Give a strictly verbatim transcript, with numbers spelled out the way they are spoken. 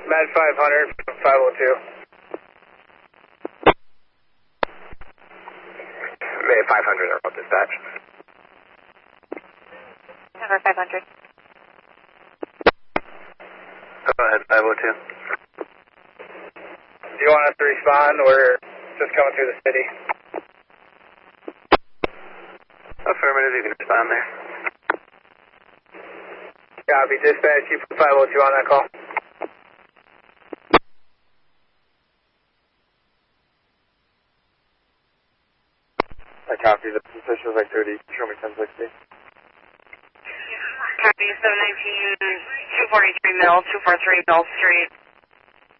Med five hundred from five oh two. Med five hundred, Airport Dispatch. Number five hundred. Go ahead, five oh two. Do you want us to respond? We're just coming through the city. Affirmative, you can respond there. Copy, dispatch, you put five oh two on that call. I copy, the position was like thirty, show me ten sixty. Copy, seven nineteen, two forty-three Mill, two forty-three Mill Street.